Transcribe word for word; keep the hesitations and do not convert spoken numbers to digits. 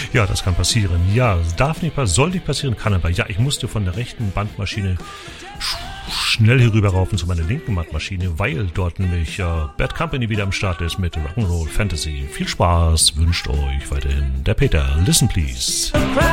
Ja, das kann passieren. Ja, darf nicht passieren, soll nicht passieren, kann aber. Ja, ich musste von der rechten Bandmaschine sch- schnell hier rüberraufen zu meiner linken Bandmaschine, weil dort nämlich äh, Bad Company wieder am Start ist mit Rock'n'Roll Fantasy. Viel Spaß wünscht euch weiterhin der Peter. Listen please.